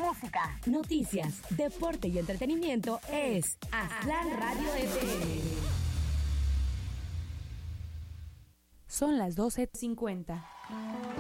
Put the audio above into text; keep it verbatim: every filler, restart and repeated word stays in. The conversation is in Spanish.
música, noticias, deporte y entretenimiento es Aztlán Radio F M. Son las doce cincuenta.